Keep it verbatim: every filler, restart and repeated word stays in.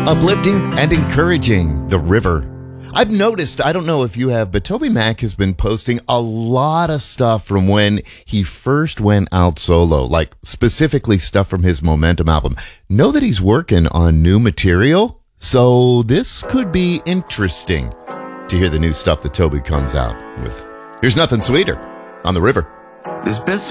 Uplifting and encouraging. The River. I've noticed, I don't know if you have, but Toby Mac has been posting a lot of stuff from when he first went out solo, like specifically stuff from his Momentum album. Know that he's working on new material, so this could be interesting to hear the new stuff that Toby comes out with. Here's Nothing Sweeter on The River. There's been